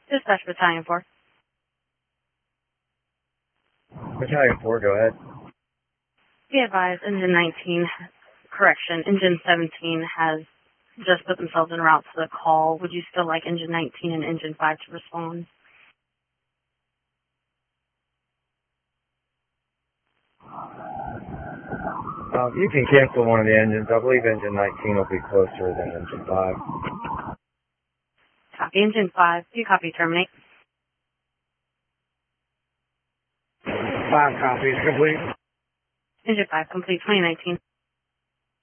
Dispatch Battalion 4. Battalion 4, go ahead. Be advised, Engine 19, Engine 17 has just put themselves en route to the call. Would you still like Engine 19 and Engine 5 to respond? You can cancel one of the engines. I believe Engine 19 will be closer than Engine 5. Copy, Engine 5. Do you copy, terminate? 5 copies complete. Engine 5, complete, 2019.